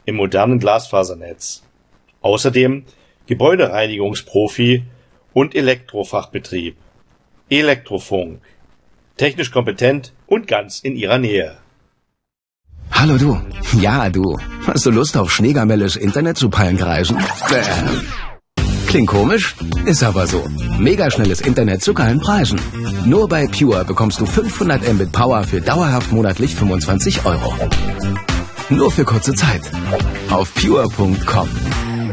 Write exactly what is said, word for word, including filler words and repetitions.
im modernen Glasfasernetz. Außerdem Gebäudereinigungsprofi und Elektrofachbetrieb. Elektrofunk. Technisch kompetent und ganz in Ihrer Nähe. Hallo du. Ja, du. Hast du Lust auf Schneegamelles Internet zu Pallenkreisen? Bäh. Klingt komisch? Ist aber so. Megaschnelles Internet zu geilen Preisen. Nur bei Pure bekommst du fünfhundert Mbit Power für dauerhaft monatlich fünfundzwanzig Euro. Nur für kurze Zeit. Auf pure punkt com.